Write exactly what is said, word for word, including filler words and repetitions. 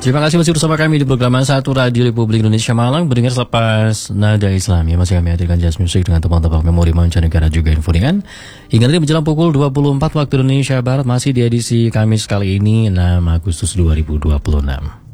Terima kasih masih bersama kami di program satu Radio Republik Indonesia Malang. Berdengar selepas Nada Islam ya, masih kami hadirkan jazz music dengan tebang-tebang memori mancanegara juga info ringan. Hingga nanti menjelang pukul dua puluh empat waktu Indonesia Barat, masih di edisi Kamis kali ini enam Agustus dua ribu dua puluh enam.